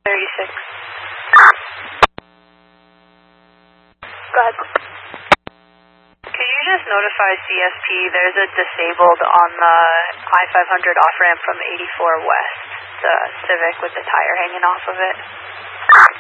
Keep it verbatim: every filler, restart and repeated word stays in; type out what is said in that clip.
thirty-six. Go ahead. Could you just notify C S P there's a disabled on the I five hundred off-ramp from eighty-four West, the Civic with the tire hanging off of it?